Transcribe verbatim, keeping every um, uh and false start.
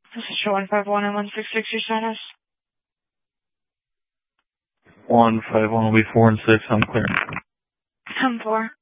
This is show one five one and one six six, your status. one five one will be four and six, I'm clear. ten four.